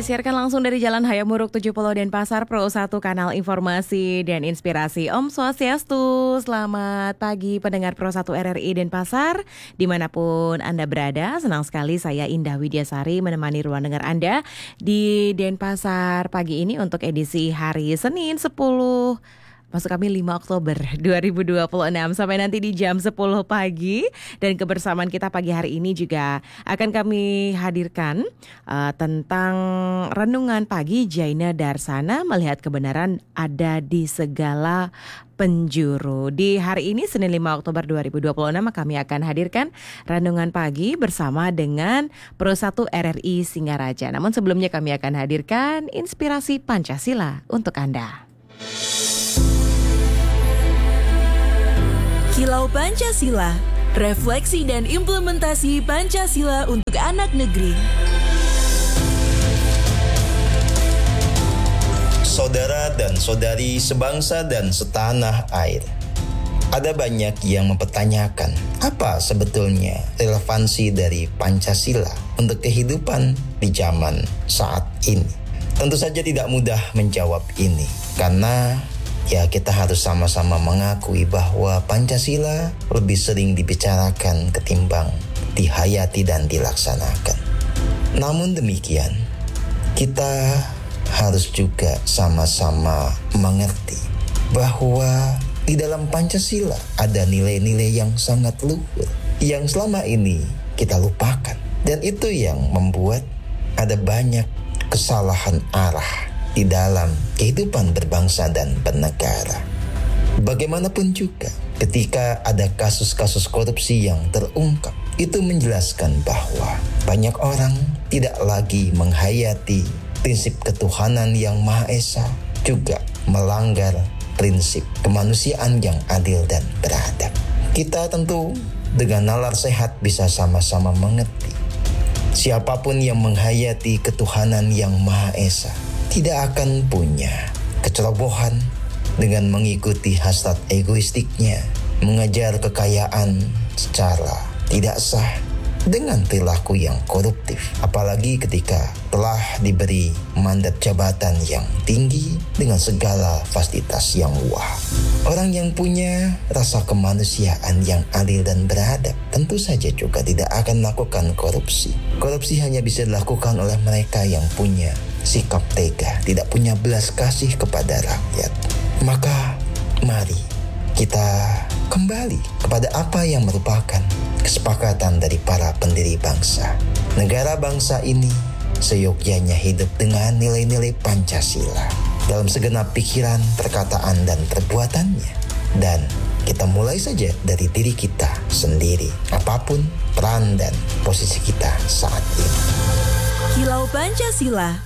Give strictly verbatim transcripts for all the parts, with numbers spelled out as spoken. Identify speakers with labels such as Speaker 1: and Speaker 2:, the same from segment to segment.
Speaker 1: Disiarkan langsung dari Jalan Hayamuruk tujuh puluh Denpasar, Pro satu Kanal Informasi dan Inspirasi. Om Swastiastu, selamat pagi pendengar Pro satu R R I Denpasar, dimanapun Anda berada. Senang sekali saya Indah Widyasari menemani ruang dengar Anda di Denpasar pagi ini untuk edisi hari Senin sepuluh Maksud kami lima Oktober dua ribu dua puluh enam sampai nanti di jam sepuluh pagi. Dan kebersamaan kita pagi hari ini juga akan kami hadirkan uh, tentang renungan pagi Jaina Darsana melihat kebenaran ada di segala penjuru. Di hari ini Senin lima Oktober dua ribu dua puluh enam kami akan hadirkan renungan pagi bersama dengan Pro satu R R I Singaraja. Namun sebelumnya kami akan hadirkan inspirasi Pancasila untuk Anda.
Speaker 2: Kilau Pancasila, refleksi dan implementasi Pancasila untuk anak negeri.
Speaker 3: Saudara dan saudari sebangsa dan setanah air, ada banyak yang mempertanyakan apa sebetulnya relevansi dari Pancasila untuk kehidupan di zaman saat ini. Tentu saja tidak mudah menjawab ini, karena ya kita harus sama-sama mengakui bahwa Pancasila lebih sering dibicarakan ketimbang dihayati dan dilaksanakan. Namun demikian, kita harus juga sama-sama mengerti bahwa di dalam Pancasila ada nilai-nilai yang sangat luhur yang selama ini kita lupakan. Dan itu yang membuat ada banyak kesalahan arah di dalam kehidupan berbangsa dan bernegara. Bagaimanapun juga, ketika ada kasus-kasus korupsi yang terungkap, itu menjelaskan bahwa banyak orang tidak lagi menghayati prinsip ketuhanan yang Maha Esa, juga melanggar prinsip kemanusiaan yang adil dan beradab. Kita tentu dengan nalar sehat bisa sama-sama mengerti, siapapun yang menghayati ketuhanan yang Maha Esa tidak akan punya kecerobohan dengan mengikuti hasrat egoistiknya, mengejar kekayaan secara tidak sah dengan perilaku yang koruptif, apalagi ketika telah diberi mandat jabatan yang tinggi dengan segala fasilitas yang wah. Orang yang punya rasa kemanusiaan yang adil dan beradab tentu saja juga tidak akan melakukan korupsi. Korupsi hanya bisa dilakukan oleh mereka yang punya sikap tega, tidak punya belas kasih kepada rakyat. Maka mari kita kembali kepada apa yang merupakan kesepakatan dari para pendiri bangsa. Negara bangsa ini seyogyanya hidup dengan nilai-nilai Pancasila dalam segenap pikiran, perkataan, dan perbuatannya. Dan kita mulai saja dari diri kita sendiri, apapun peran dan posisi kita saat ini.
Speaker 2: Kilau Pancasila,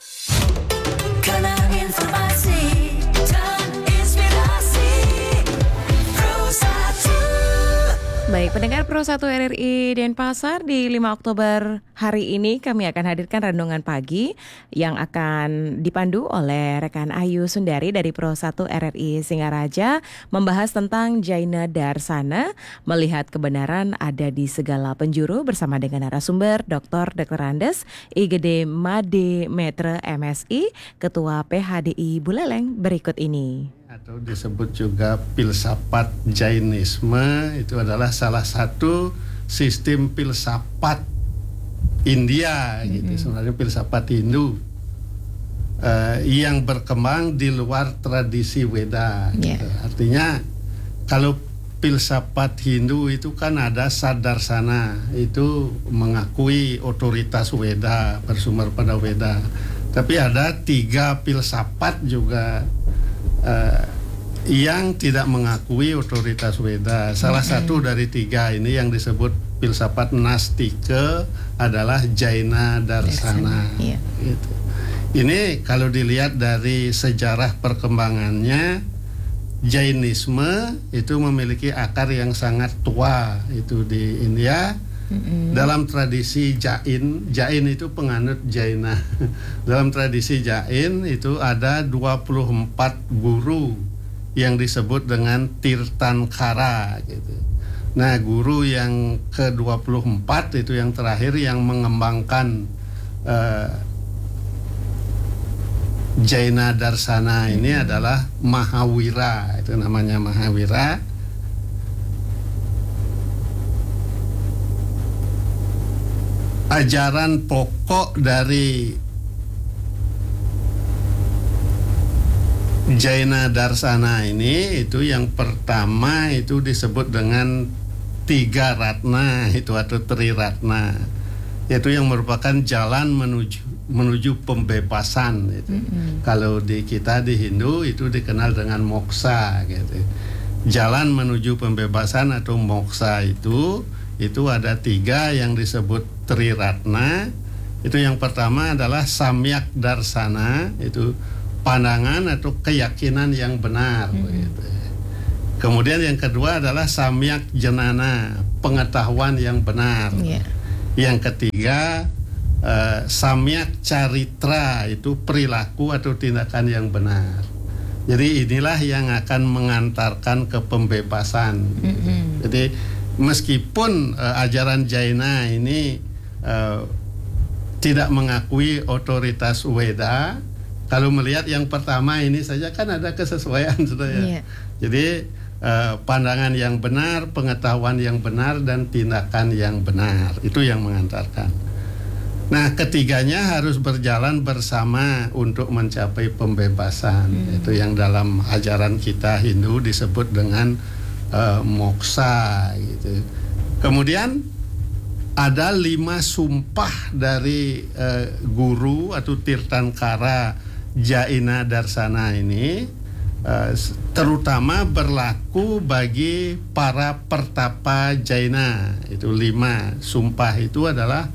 Speaker 4: Kanal Informasi dan Inspirasi Pro satu.
Speaker 1: Baik, pendengar Pro satu R R I Denpasar, di lima Oktober hari ini kami akan hadirkan renungan pagi yang akan dipandu oleh rekan Ayu Sundari dari Pro satu R R I Singaraja, membahas tentang Jaina Darsana melihat kebenaran ada di segala penjuru bersama dengan narasumber Doktor Doktor Andes I G D Made Metre M S I, Ketua P H D I Buleleng berikut ini.
Speaker 5: Atau disebut juga filsafat Jainisme, itu adalah salah satu sistem filsafat India, mm-hmm. gitu. Sebenarnya filsafat Hindu uh, yang berkembang di luar tradisi Weda.
Speaker 1: Yeah.
Speaker 5: Gitu. Artinya kalau filsafat Hindu itu kan ada Sadarsana, itu mengakui otoritas Weda, bersumber pada Weda. Tapi ada tiga filsafat juga Uh, yang tidak mengakui otoritas Weda. Salah mm-hmm. satu dari tiga ini yang disebut filsafat Nastika adalah Jaina Darsana.
Speaker 1: Iya.
Speaker 5: Gitu. Ini kalau dilihat dari sejarah perkembangannya, Jainisme itu memiliki akar yang sangat tua itu di India. Mm-hmm. Dalam tradisi Jain, Jain itu penganut Jaina. Dalam tradisi Jain itu ada dua puluh empat guru yang disebut dengan Tirthankara gitu. Nah, guru yang ke dua puluh empat itu yang terakhir yang mengembangkan uh, Jaina Darsana ini adalah Mahavira, itu namanya Mahavira. Ajaran pokok dari Jaina Darsana ini itu yang pertama itu disebut dengan tiga ratna itu atau triratna, yaitu yang merupakan jalan menuju menuju pembebasan gitu. Mm-hmm. Kalau di kita di Hindu itu dikenal dengan moksa gitu. Jalan menuju pembebasan atau moksa itu itu ada tiga yang disebut triratna. Itu yang pertama adalah samyak darsana, itu pandangan atau keyakinan yang benar mm-hmm. gitu. Kemudian yang kedua adalah samyak jenana, pengetahuan yang benar. Yeah. Yang ketiga Uh, samyak caritra, itu perilaku atau tindakan yang benar. Jadi inilah yang akan mengantarkan ke pembebasan. Mm-hmm. Jadi meskipun uh, ajaran Jaina ini uh, tidak mengakui otoritas Weda, kalau melihat yang pertama ini saja kan ada kesesuaian sudah ya. Yeah. Jadi uh, pandangan yang benar, pengetahuan yang benar, dan tindakan yang benar, itu yang mengantarkan. Nah, ketiganya harus berjalan bersama untuk mencapai pembebasan. Hmm. Itu yang dalam ajaran kita Hindu disebut dengan uh, moksa gitu. Kemudian ada lima sumpah dari uh, guru atau Tirtankara Jaina Darsana ini, uh, terutama berlaku bagi para pertapa Jaina. Itu lima sumpah itu adalah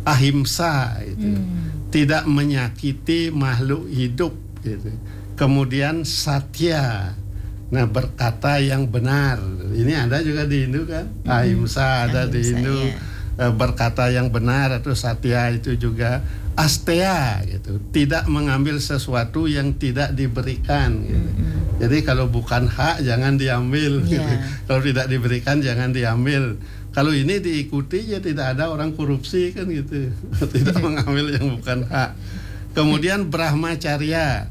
Speaker 5: ahimsa itu, hmm. tidak menyakiti makhluk hidup gitu. Kemudian satya, nah berkata yang benar. Ini ada juga di Hindu kan, hmm. ahimsa ada ahimsa, di Hindu, ya. Berkata yang benar atau satya itu juga. Asteya gitu, tidak mengambil sesuatu yang tidak diberikan gitu. Hmm. Jadi kalau bukan hak jangan diambil yeah. gitu. Kalau tidak diberikan jangan diambil. Kalau ini diikuti ya tidak ada orang korupsi kan gitu. Tidak mengambil yang bukan hak. Kemudian brahmacharya,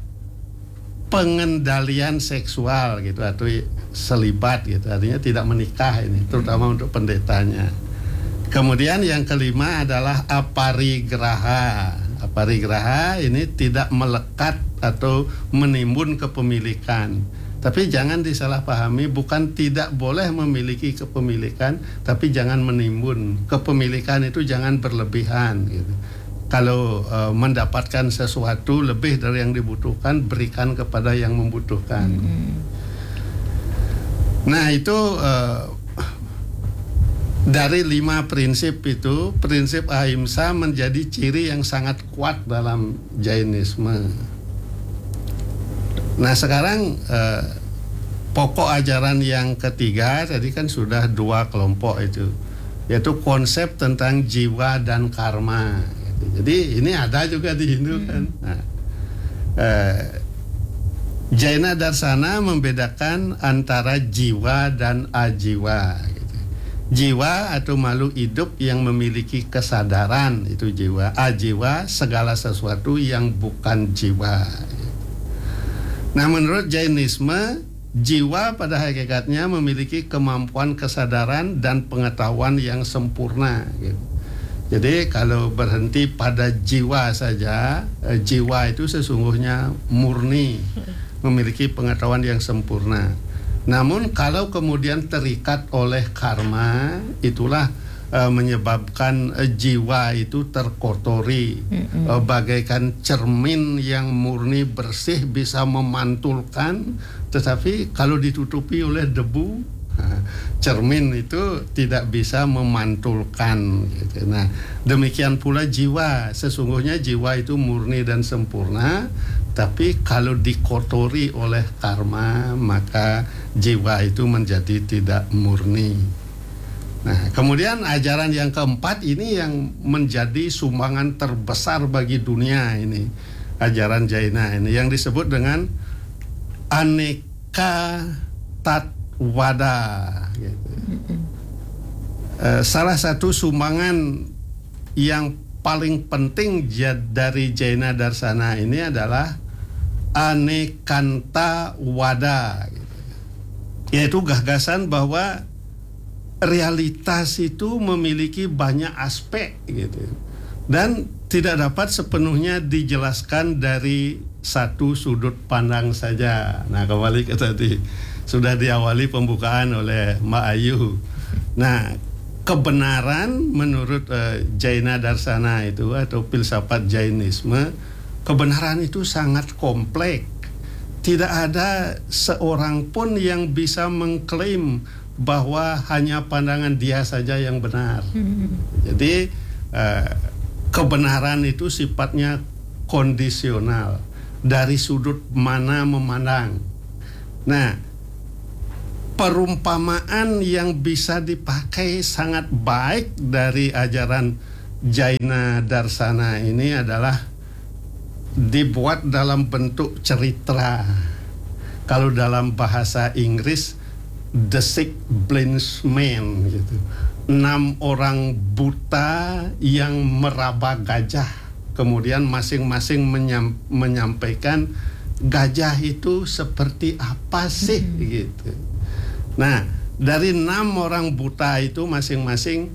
Speaker 5: pengendalian seksual gitu atau selibat gitu. Artinya tidak menikah ini, terutama untuk pendetanya. Kemudian yang kelima adalah aparigraha. Aparigraha ini tidak melekat atau menimbun kepemilikan. Tapi jangan disalahpahami, bukan tidak boleh memiliki kepemilikan, tapi jangan menimbun. Kepemilikan itu jangan berlebihan gitu. Kalau uh, mendapatkan sesuatu lebih dari yang dibutuhkan, berikan kepada yang membutuhkan. Mm-hmm. Nah itu uh, dari lima prinsip itu, prinsip ahimsa menjadi ciri yang sangat kuat dalam Jainisme. Nah sekarang eh, pokok ajaran yang ketiga tadi kan sudah dua kelompok itu, yaitu konsep tentang jiwa dan karma. Jadi ini ada juga di Hindu kan. Nah, eh, Jaina Darsana membedakan antara jiwa dan ajiwa. Gitu. Jiwa atau makhluk hidup yang memiliki kesadaran itu jiwa. Ajiwa segala sesuatu yang bukan jiwa. Nah menurut Jainisme, jiwa pada hakikatnya memiliki kemampuan kesadaran dan pengetahuan yang sempurna gitu. Jadi kalau berhenti pada jiwa saja, eh, jiwa itu sesungguhnya murni, memiliki pengetahuan yang sempurna. Namun kalau kemudian terikat oleh karma, itulah Uh, menyebabkan uh, jiwa itu terkotori. Mm-hmm. uh, bagaikan cermin yang murni bersih bisa memantulkan, tetapi kalau ditutupi oleh debu, uh, cermin itu tidak bisa memantulkan gitu. Nah demikian pula jiwa, sesungguhnya jiwa itu murni dan sempurna, tapi kalau dikotori oleh karma maka jiwa itu menjadi tidak murni. Nah, kemudian ajaran yang keempat ini yang menjadi sumbangan terbesar bagi dunia ini, ajaran Jaina ini yang disebut dengan Aneka Tatwada. Gitu. Uh, salah satu sumbangan yang paling penting dari Jaina Darsana ini adalah anekanta wada, gitu. Yaitu gagasan bahwa realitas itu memiliki banyak aspek, gitu, dan tidak dapat sepenuhnya dijelaskan dari satu sudut pandang saja. Nah, kembali ke tadi, sudah diawali pembukaan oleh Mbak Ayu. Nah, kebenaran menurut uh, Jaina Darsana itu atau filsafat Jainisme, kebenaran itu sangat kompleks. Tidak ada seorang pun yang bisa mengklaim bahwa hanya pandangan dia saja yang benar. Hmm. Jadi uh, kebenaran itu sifatnya kondisional, dari sudut mana memandang. Nah, perumpamaan yang bisa dipakai sangat baik dari ajaran Jaina Darsana ini adalah dibuat dalam bentuk cerita. Kalau dalam bahasa Inggris, the sick blind man, gitu. Enam orang buta yang meraba gajah. Kemudian masing-masing menyam, menyampaikan gajah itu seperti apa sih, hmm. gitu. Nah, dari enam orang buta itu masing-masing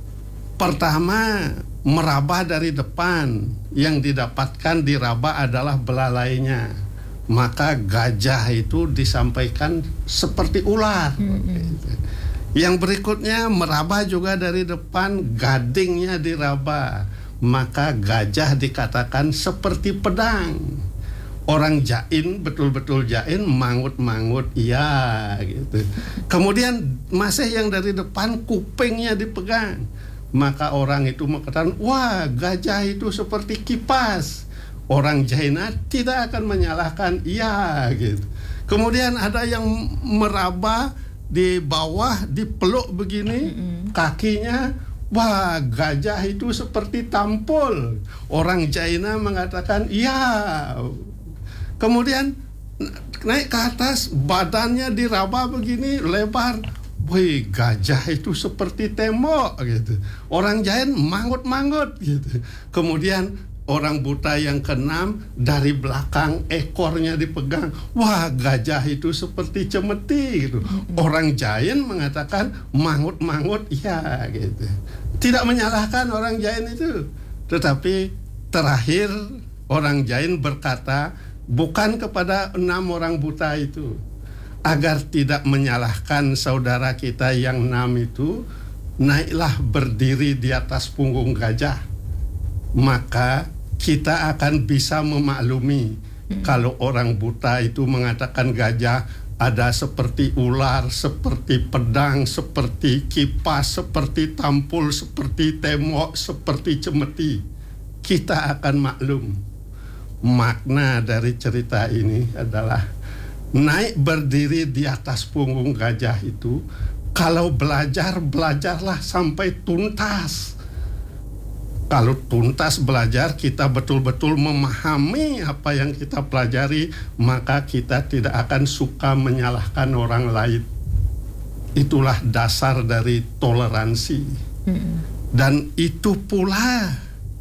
Speaker 5: pertama meraba dari depan, yang didapatkan diraba adalah belalainya. Maka gajah itu disampaikan seperti ular. Hmm. Yang berikutnya meraba juga dari depan, gadingnya diraba. Maka gajah dikatakan seperti pedang. Orang jain, betul-betul jain, mangut-mangut, ya, gitu. Kemudian masih yang dari depan kupingnya dipegang. Maka orang itu mengatakan, wah, gajah itu seperti kipas. Orang Jaina tidak akan menyalahkan, ya, gitu. Kemudian ada yang meraba di bawah, dipeluk begini, mm-hmm. kakinya, wah, gajah itu seperti tampul. Orang Jaina mengatakan, ya. Kemudian naik ke atas, badannya diraba begini, lebar. Wih, gajah itu seperti tembok, gitu. Orang Jain mangut-mangut, gitu. Kemudian orang buta yang keenam, dari belakang ekornya dipegang. Wah, gajah itu seperti cemeti, gitu. Orang Jain mengatakan mangut-mangut, ya, gitu. Tidak menyalahkan orang Jain itu. Tetapi terakhir orang Jain berkata, bukan kepada enam orang buta itu, agar tidak menyalahkan saudara kita yang enam itu, naiklah berdiri di atas punggung gajah. Maka kita akan bisa memaklumi hmm. kalau orang buta itu mengatakan gajah ada seperti ular, seperti pedang, seperti kipas, seperti tampul, seperti tembok, seperti cemeti. Kita akan maklum. Makna dari cerita ini adalah naik berdiri di atas punggung gajah itu, kalau belajar, belajarlah sampai tuntas. Kalau tuntas belajar, kita betul-betul memahami apa yang kita pelajari, maka kita tidak akan suka menyalahkan orang lain. Itulah dasar dari toleransi. Hmm. Dan itu pula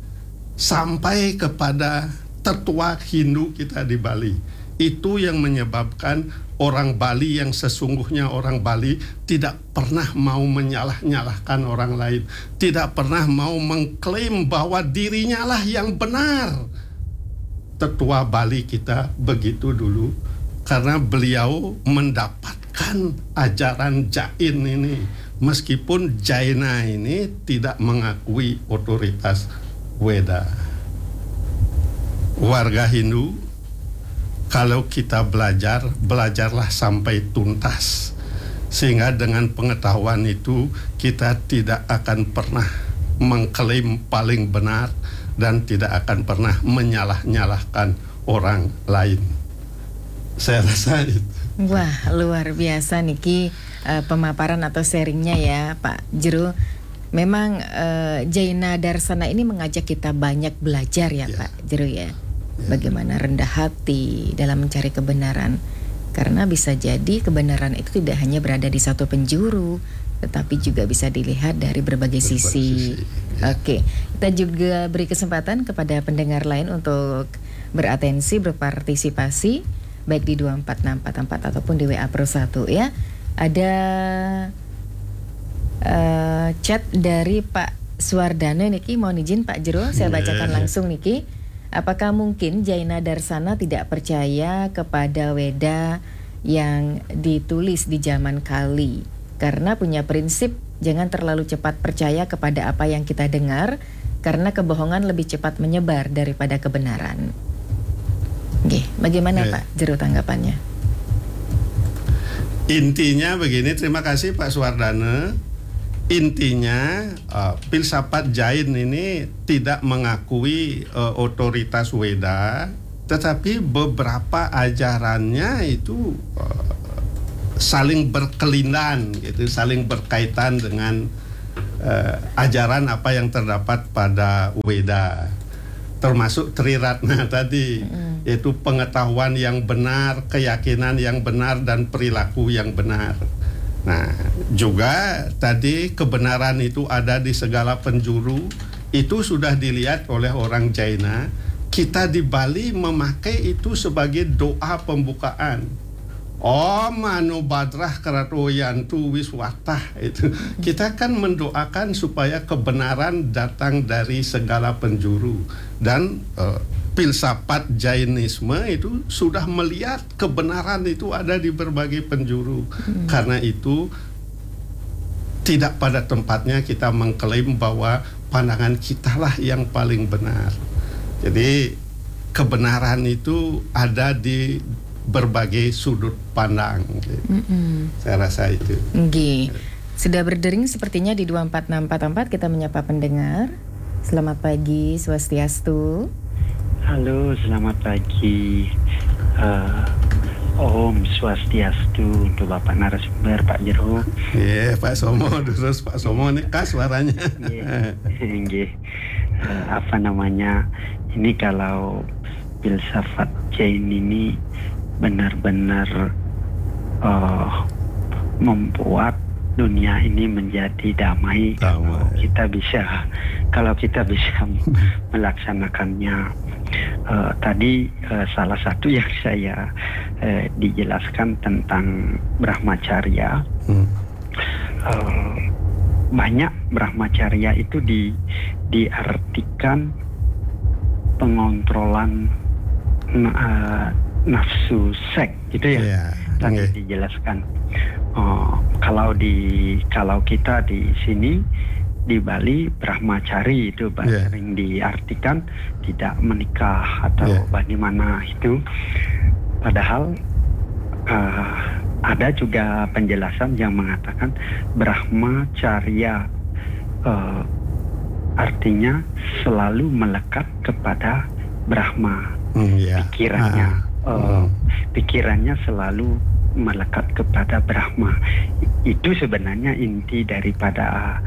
Speaker 5: sampai kepada tetua Hindu kita di Bali. Itu yang menyebabkan orang Bali yang sesungguhnya orang Bali tidak pernah mau menyalah-nyalahkan orang lain, tidak pernah mau mengklaim bahwa dirinya lah yang benar. Tetua Bali kita begitu dulu, karena beliau mendapatkan ajaran Jain ini, meskipun Jaina ini tidak mengakui otoritas Weda. Warga Hindu, kalau kita belajar, belajarlah sampai tuntas. Sehingga dengan pengetahuan itu, kita tidak akan pernah mengklaim paling benar dan tidak akan pernah menyalah-nyalahkan orang lain. Saya rasa itu.
Speaker 1: Wah, luar biasa Niki uh, pemaparan atau sharingnya ya Pak Jero. Memang uh, Jaina Darsana ini mengajak kita banyak belajar ya, ya. Pak Jero ya. Bagaimana rendah hati dalam mencari kebenaran. Karena bisa jadi kebenaran itu tidak hanya berada di satu penjuru, tetapi juga bisa dilihat dari berbagai, berbagai sisi, sisi. Ya. Oke, kita juga beri kesempatan kepada pendengar lain untuk
Speaker 6: beratensi, berpartisipasi baik di dua empat enam empat empat ataupun di W A Pro satu ya. Ada uh, chat dari Pak Suwardana niki, mohon izin Pak Jero saya bacakan langsung niki. Apakah mungkin Jaina Darsana tidak percaya kepada Weda yang ditulis di zaman Kali karena punya prinsip jangan terlalu cepat percaya kepada apa yang kita dengar karena kebohongan lebih cepat menyebar daripada kebenaran. Oke, bagaimana
Speaker 5: Oke.
Speaker 6: Pak Jero tanggapannya?
Speaker 5: Intinya begini, terima kasih Pak Suwardana. Intinya uh, filsafat Jain ini tidak mengakui uh, otoritas Weda, tetapi beberapa ajarannya itu uh, saling berkelindan gitu, saling berkaitan dengan uh, ajaran apa yang terdapat pada Weda. Termasuk Triratna tadi, mm. yaitu pengetahuan yang benar, keyakinan yang benar, dan perilaku yang benar. Nah, juga tadi kebenaran itu ada di segala penjuru, itu sudah dilihat oleh orang Jaina. Kita di Bali memakai itu sebagai doa pembukaan. Om Anu Badrah Keratoyantu Wiswatah itu. Kita kan mendoakan supaya kebenaran datang dari segala penjuru. Dan uh, filsafat Jainisme itu sudah melihat kebenaran itu ada di berbagai penjuru. Hmm. Karena itu tidak pada tempatnya kita mengklaim bahwa pandangan kitalah yang paling benar. Jadi kebenaran itu ada di berbagai sudut pandang. Mm-mm. Saya rasa itu.
Speaker 6: Nggih. Sudah berdering sepertinya di dua empat enam empat empat, kita menyapa pendengar. Selamat pagi, Swastiastu.
Speaker 7: Halo, selamat pagi. Uh, Om Swastiastu untuk Bapak narasumber Pak Jero.
Speaker 5: Iya, yeah, Pak Somo, terus Pak Somo nih khas suaranya.
Speaker 7: Iya. Yeah. Uh, apa namanya? Ini kalau filsafat Jain ini benar-benar uh, membuat dunia ini menjadi damai.
Speaker 5: damai.
Speaker 7: Kalau kita bisa, kalau kita bisa melaksanakannya. Uh, tadi uh, salah satu yang saya uh, dijelaskan tentang Brahmacharya. Hmm. Uh, banyak Brahmacharya itu di diartikan pengontrolan uh, nafsu seks gitu ya. Yeah, tadi okay. dijelaskan. Uh, kalau di kalau kita di sini di Bali Brahmachari itu yeah. sering diartikan tidak menikah atau yeah. bagaimana itu. Padahal uh, ada juga penjelasan yang mengatakan Brahmacharya uh, artinya selalu melekat kepada Brahma. Mm, yeah. Pikirannya uh, uh, mm. pikirannya selalu melekat kepada Brahma. Itu sebenarnya inti daripada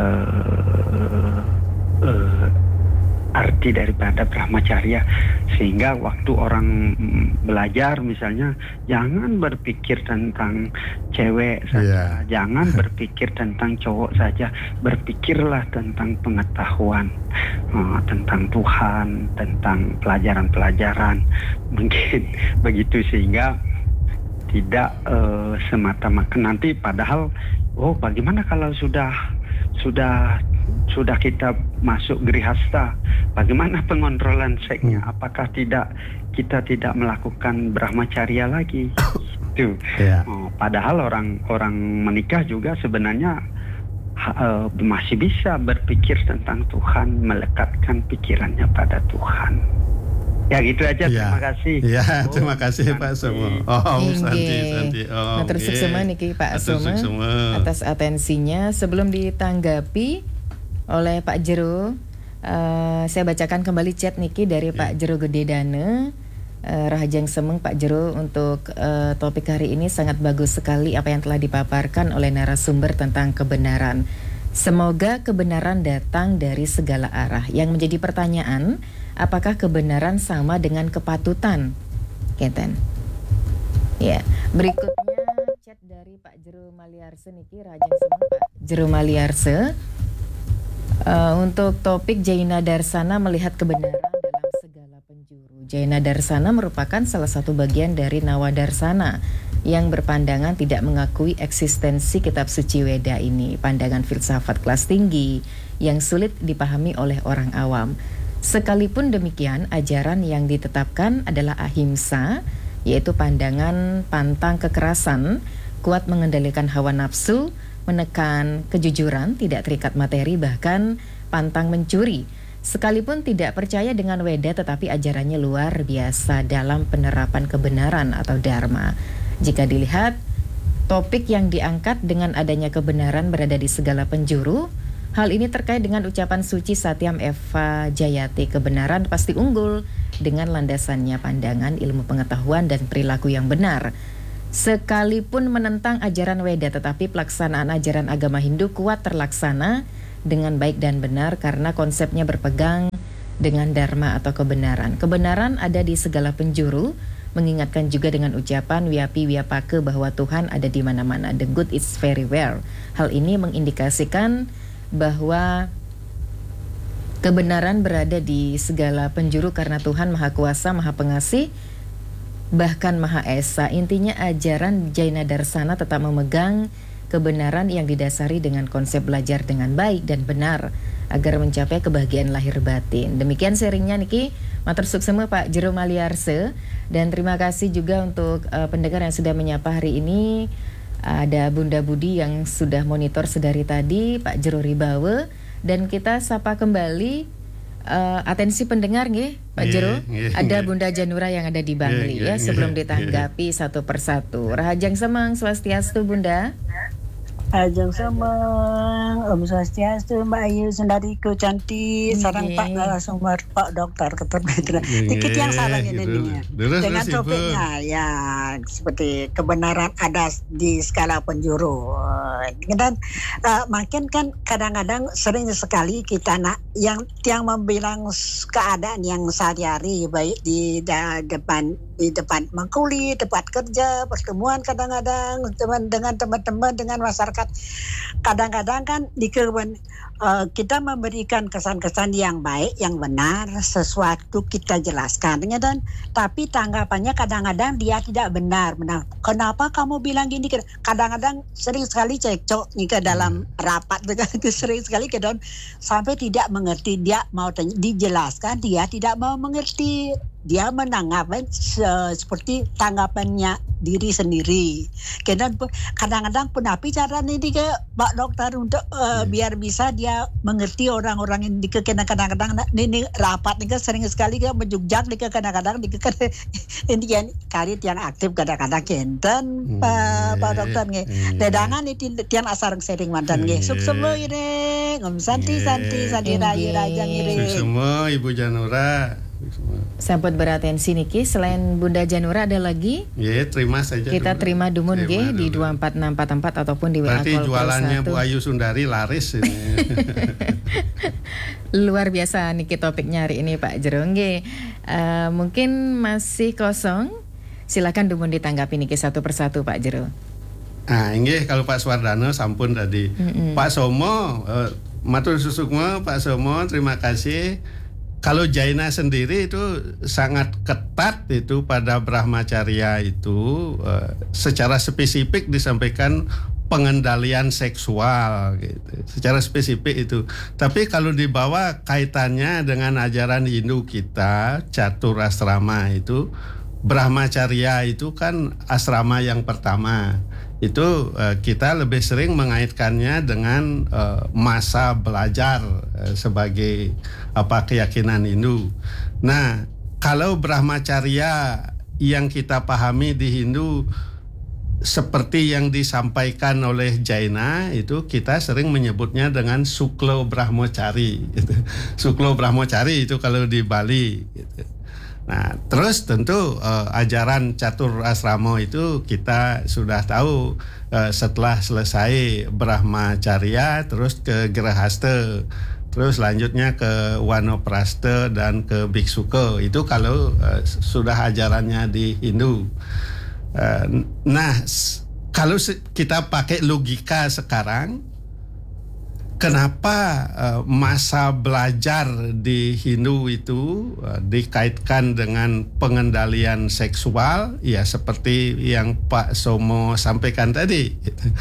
Speaker 7: uh, uh, arti daripada Brahmacharya. Sehingga waktu orang belajar misalnya, jangan berpikir tentang cewek saja, yeah. jangan berpikir tentang cowok saja, berpikirlah tentang pengetahuan, uh, tentang Tuhan, tentang pelajaran-pelajaran. Mungkin begitu, sehingga tidak uh, semata-mata nanti padahal oh bagaimana kalau sudah sudah sudah kita masuk grihasta, bagaimana pengontrolan seksnya? Apakah tidak kita tidak melakukan Brahmacharya lagi? Itu. Yeah. Oh, padahal orang orang menikah juga sebenarnya uh, masih bisa berpikir tentang Tuhan, melekatkan pikirannya pada Tuhan. Ya gitu aja, ya. Terima kasih.
Speaker 5: Ya, oh, terima kasih Pak Somo. Oh, Santi, Santi.
Speaker 6: Oh, Matur suksema niki Pak Somo atas atensinya. Sebelum ditanggapi oleh Pak Jero, uh, saya bacakan kembali chat niki dari Pak Jero Gededane. Uh, Rahajang Semeng Pak Jero, untuk uh, topik hari ini sangat bagus sekali apa yang telah dipaparkan oleh narasumber tentang kebenaran. Semoga kebenaran datang dari segala arah. Yang menjadi pertanyaan, apakah kebenaran sama dengan kepatutan? Keten. Ya, berikutnya chat dari Pak Jero Maliarse niki, Rajang Semeng Pak Jero Maliarse. Uh, untuk topik Jaina Darsana melihat kebenaran dalam segala penjuru. Jaina Darsana merupakan salah satu bagian dari Nawadarsana yang berpandangan tidak mengakui eksistensi kitab suci Weda ini, pandangan filsafat kelas tinggi yang sulit dipahami oleh orang awam. Sekalipun demikian, ajaran yang ditetapkan adalah ahimsa, yaitu pandangan pantang kekerasan, kuat mengendalikan hawa nafsu, menekan kejujuran, tidak terikat materi, bahkan pantang mencuri. Sekalipun tidak percaya dengan Weda, tetapi ajarannya luar biasa dalam penerapan kebenaran atau dharma. Jika dilihat, topik yang diangkat dengan adanya kebenaran berada di segala penjuru. Hal ini terkait dengan ucapan suci Satyam Eva Jayati, kebenaran pasti unggul dengan landasannya pandangan, ilmu pengetahuan, dan perilaku yang benar. Sekalipun menentang ajaran Weda, tetapi pelaksanaan ajaran agama Hindu kuat terlaksana dengan baik dan benar karena konsepnya berpegang dengan dharma atau kebenaran. Kebenaran ada di segala penjuru, mengingatkan juga dengan ucapan Wiyapi Wiyapake bahwa Tuhan ada di mana-mana. The good is everywhere. Hal ini mengindikasikan bahwa kebenaran berada di segala penjuru karena Tuhan Maha Kuasa, Maha Pengasih, bahkan Maha Esa. Intinya ajaran Jaina Darsana tetap memegang kebenaran yang didasari dengan konsep belajar dengan baik dan benar agar mencapai kebahagiaan lahir batin. Demikian sharingnya niki, matur suksema Pak Jero Maliarse, dan terima kasih juga untuk uh, pendengar yang sudah menyapa hari ini. Ada Bunda Budi yang sudah monitor sedari tadi, Pak Jero Ribawe, dan kita sapa kembali uh, atensi pendengar nggih Pak Jero. Yeah, yeah, ada yeah. Bunda Janura yang ada di Bangli yeah, yeah, ya sebelum yeah, ditanggapi yeah. satu persatu. Rahajang Semang Swastiastu Bunda.
Speaker 8: Ajeng Semang, Om Swastiastu, Mbak Ayu Sundariku cantik, okay. Sarang Pak Narasumber, Pak Dokter Keterbetulan. Dikit yang salah ini nih. Dengan topiknya ya seperti kebenaran ada di skala penjuru. Dan uh, makin kan kadang-kadang sering sekali kita nak yang yang membilang keadaan yang sehari-hari baik di da, depan di depan mangkuli, tempat kerja, pertemuan kadang-kadang teman dengan teman-teman dengan masyarakat. Kadang-kadang kan di keben, uh, kita memberikan kesan-kesan yang baik, yang benar, sesuatu kita jelaskan, dan tapi tanggapannya kadang-kadang dia tidak benar. Benar. Kenapa kamu bilang gini? Kadang-kadang sering sekali cekcok nih ke dalam rapat, sering sekali ke dalam sampai tidak mengerti. Dia mau tanya, dijelaskan, dia tidak mau mengerti. Dia menanggapi se- seperti tanggapannya diri sendiri. Kadang kadang-kadang penapi cara ini ke Pak Dokter untuk uh, hmm. biar bisa dia mengerti orang-orang ini ke kadang-kadang ini rapat ini sering sekali ke menjugjak ke kadang-kadang di ke ini kan karit yang aktif kadang-kadang kenten hmm. Pak Pak Dokter nggih. Hmm. Dedangan itu tiang asar sering mantan nggih. Suk semua ini ngom santi santi santi raya raja ngiri.
Speaker 5: Suk semua Ibu Janura.
Speaker 6: Sahabat beratensi niki, selain Bunda Janura ada lagi?
Speaker 5: Ya, terima saja.
Speaker 6: Kita dulu. terima dumun nggih di dua empat enam empat empat ataupun di W A
Speaker 5: Berarti jualannya Bu Ayu Sundari laris ini.
Speaker 6: Luar biasa niki topiknya hari ini Pak Jero nggih. Uh, mungkin masih kosong. Silakan dumun ditanggapi niki satu persatu Pak Jero.
Speaker 5: Ah, nggih kalau Pak Swardana sampun tadi. Mm-hmm. Pak Somo, uh, matur susukma Pak Somo, terima kasih. Kalau Jaina sendiri itu sangat ketat itu pada Brahmacharya itu uh, secara spesifik disampaikan pengendalian seksual gitu. Secara spesifik itu. Tapi kalau dibawa kaitannya dengan ajaran Hindu kita, catur asrama itu, Brahmacharya itu kan asrama yang pertama. Itu uh, kita lebih sering mengaitkannya dengan uh, masa belajar uh, sebagai apa keyakinan Hindu. Nah, kalau Brahmacharya yang kita pahami di Hindu seperti yang disampaikan oleh Jaina itu kita sering menyebutnya dengan Suklo Brahmachari. Gitu. Suklo Brahmachari itu kalau di Bali. Gitu. Nah, terus tentu uh, ajaran catur asrama itu kita sudah tahu uh, setelah selesai Brahmacharya terus ke Grahasta, terus lanjutnya ke Wanaprastha dan ke Biksuka. Itu kalau uh, sudah ajarannya di Hindu. Uh, nah, kalau kita pakai logika sekarang, kenapa uh, masa belajar di Hindu itu uh, dikaitkan dengan pengendalian seksual, ya seperti yang Pak Somo sampaikan tadi,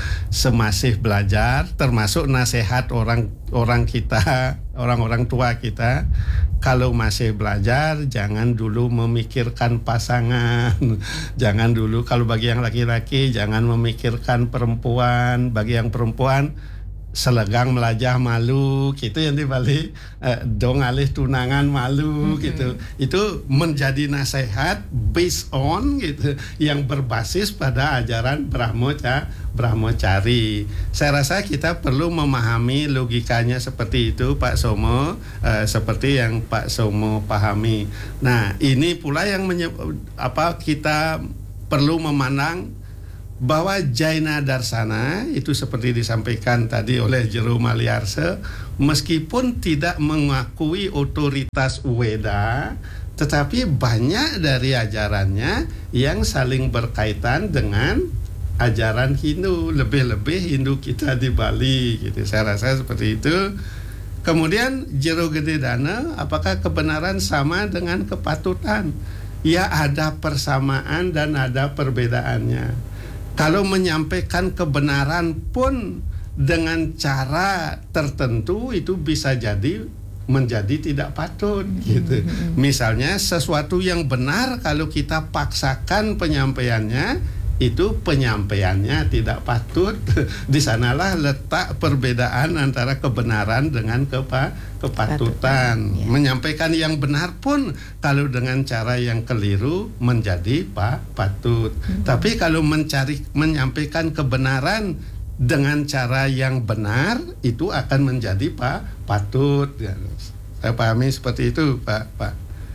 Speaker 5: semasih belajar, termasuk nasihat orang orang kita, orang-orang tua kita, kalau masih belajar jangan dulu memikirkan pasangan, jangan dulu, kalau bagi yang laki-laki jangan memikirkan perempuan, bagi yang perempuan selegang melajah malu, gitu yang di Bali, eh, dong alih tunangan malu, mm-hmm. gitu. Itu menjadi nasihat based on gitu, yang berbasis pada ajaran Brahmoca, Brahmocari. Saya rasa kita perlu memahami logikanya seperti itu, Pak Somo, eh, seperti yang Pak Somo pahami. Nah, ini pula yang menye- apa kita perlu memandang bahwa Jaina Darsana itu seperti disampaikan tadi oleh Jero Maliarse, meskipun tidak mengakui otoritas Weda, tetapi banyak dari ajarannya yang saling berkaitan dengan ajaran Hindu, lebih-lebih Hindu kita di Bali gitu. Saya rasa seperti itu. Kemudian Jero Gede Dana, apakah kebenaran sama dengan kepatutan? Ya, ada persamaan dan ada perbedaannya. Kalau menyampaikan kebenaran pun dengan cara tertentu itu bisa jadi menjadi tidak patut gitu. Misalnya sesuatu yang benar kalau kita paksakan penyampaiannya, itu penyampaiannya tidak patut. Di sanalah letak perbedaan antara kebenaran dengan kepa, kepatutan. Ya. Menyampaikan yang benar pun kalau dengan cara yang keliru menjadi pa, patut. Hmm. Tapi kalau mencari menyampaikan kebenaran dengan cara yang benar itu akan menjadi pa, patut. Ya. Saya pahami seperti itu, Pak Pak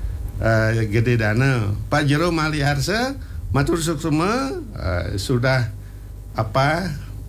Speaker 5: uh, Gede Dana. Pak Jero Maliarse matur suksema uh, sudah apa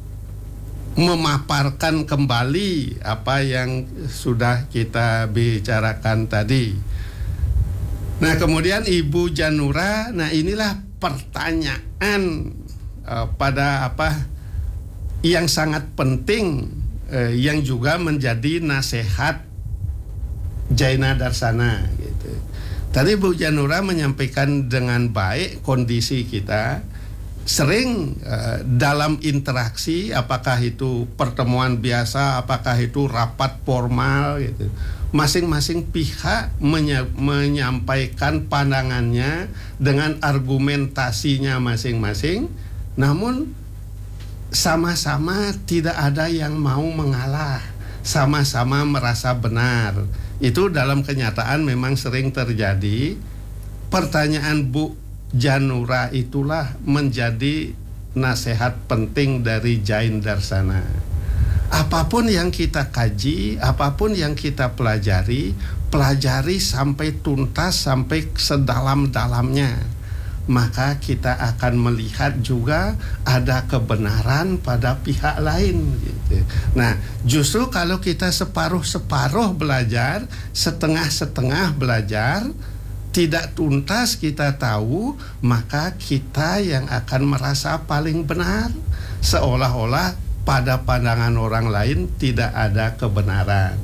Speaker 5: memaparkan kembali apa yang sudah kita bicarakan tadi. Nah, kemudian Ibu Janura, nah inilah pertanyaan uh, pada apa yang sangat penting uh, yang juga menjadi nasihat Jaina Darsana gitu. Tadi Bu Janura menyampaikan dengan baik kondisi kita. Sering uh, dalam interaksi, apakah itu pertemuan biasa, apakah itu rapat formal gitu, masing-masing pihak menya- menyampaikan pandangannya dengan argumentasinya masing-masing, namun sama-sama tidak ada yang mau mengalah, sama-sama merasa benar. Itu dalam kenyataan memang sering terjadi. Pertanyaan Bu Janura itulah menjadi nasihat penting dari Jain Darsana. Apapun yang kita kaji, apapun yang kita pelajari, pelajari sampai tuntas, sampai sedalam-dalamnya. Maka kita akan melihat juga ada kebenaran pada pihak lain gitu. Nah, justru kalau kita separuh-separuh belajar, setengah-setengah belajar, tidak tuntas kita tahu, maka kita yang akan merasa paling benar, seolah-olah pada pandangan orang lain tidak ada kebenaran.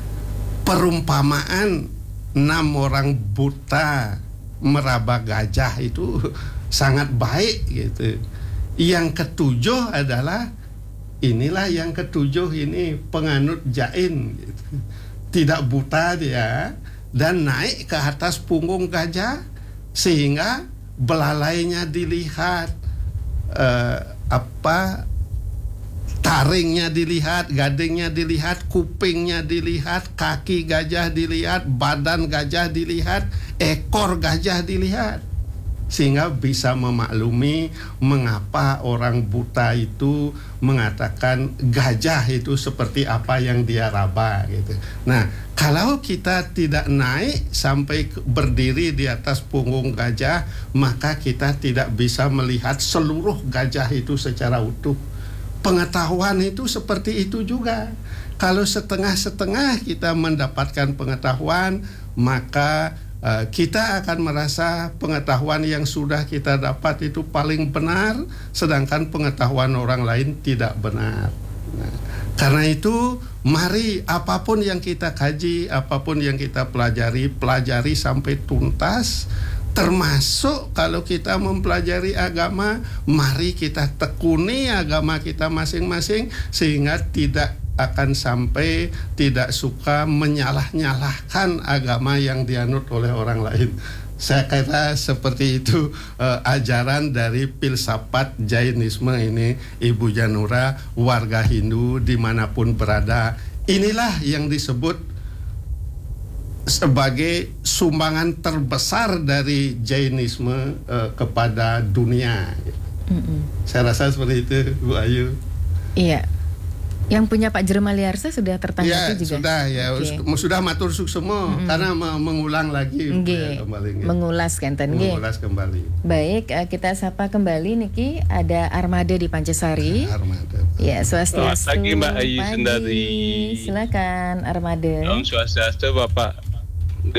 Speaker 5: Perumpamaan enam orang buta meraba gajah itu sangat baik gitu. Yang ketujuh adalah inilah yang ketujuh ini penganut Jain gitu. Tidak buta dia dan naik ke atas punggung gajah sehingga belalainya dilihat, eh, apa taringnya dilihat, gadingnya dilihat, kupingnya dilihat, kaki gajah dilihat, badan gajah dilihat, ekor gajah dilihat, sehingga bisa memaklumi mengapa orang buta itu mengatakan gajah itu seperti apa yang dia raba gitu. Nah, kalau kita tidak naik sampai berdiri di atas punggung gajah, maka kita tidak bisa melihat seluruh gajah itu secara utuh. Pengetahuan itu seperti itu juga. Kalau setengah-setengah kita mendapatkan pengetahuan, maka uh, kita akan merasa pengetahuan yang sudah kita dapat itu paling benar, sedangkan pengetahuan orang lain tidak benar. Nah, karena itu mari apapun yang kita kaji, apapun yang kita pelajari, pelajari sampai tuntas. Termasuk kalau kita mempelajari agama, mari kita tekuni agama kita masing-masing sehingga tidak akan sampai tidak suka menyalah-nyalahkan agama yang dianut oleh orang lain. Saya kira seperti itu uh, ajaran dari filsafat Jainisme ini, Ibu Janura, warga Hindu dimanapun berada. Inilah yang disebut sebagai sumbangan terbesar dari Jainisme uh, kepada dunia. Mm-mm. Saya rasa seperti itu, Bu Ayu.
Speaker 6: Iya. Yang punya Pak Jero Maliarsa sudah tertanggapi
Speaker 5: ya,
Speaker 6: juga?
Speaker 5: Sudah, ya. Okay. Sudah matur suksema mm-hmm. karena mengulang lagi.
Speaker 6: Ya, kembali. Mengulas kenten.
Speaker 5: Mengulas kembali.
Speaker 6: Baik, kita sapa kembali Niki. Ada Armada di Pancasari.
Speaker 5: Armada.
Speaker 6: Ya, swastiastu.
Speaker 9: Selamat pagi Mbak Ayu Sundari.
Speaker 6: Silakan Armada.
Speaker 9: Om Swastiastu Bapak